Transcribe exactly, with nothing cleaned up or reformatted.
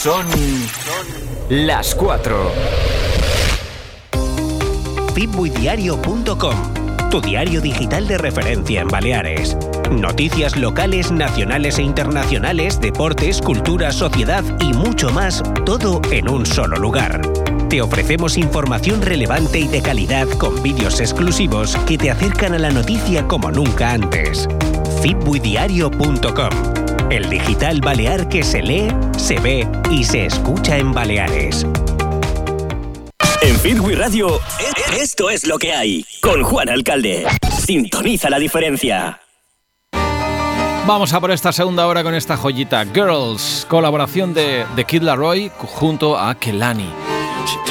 Son las cuatro. fitbuidiario punto com, tu diario digital de referencia en Baleares. Noticias locales, nacionales e internacionales, deportes, cultura, sociedad y mucho más, todo en un solo lugar. Te ofrecemos información relevante y de calidad con vídeos exclusivos que te acercan a la noticia como nunca antes. fitbuidiario punto com, el digital balear que se lee, se ve y se escucha en Baleares. En Fitwi Radio, esto es lo que hay. Con Juan Alcalde. Sintoniza la diferencia. Vamos a por esta segunda hora con esta joyita. Girls, colaboración de, de Kid Laroi junto a Kehlani.